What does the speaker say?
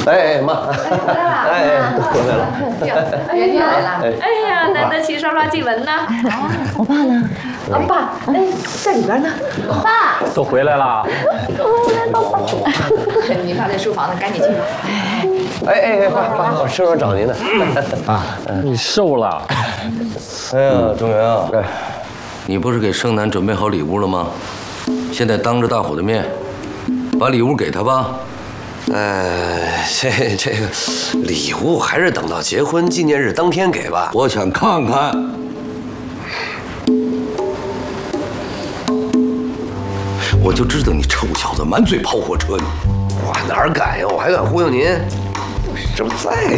哎，妈， 回来了， 哎，回来了， 圆圆来了。哎呀，难得起刷刷进门呢。 我爸呢？ 爸，哎，在里边呢。爸， 都回来了。 你爸在书房呢，赶紧进吧。 哎，爸，我身上找您呢。 啊，你瘦了。 哎呀，中原啊， 你不是给盛楠准备好礼物了吗？现在当着大伙的面，把礼物给他吧。 这个礼物还是等到结婚纪念日当天给吧。 我想看看。我就知道你臭小子满嘴跑火车你。 我哪敢呀？我还敢忽悠您？这不在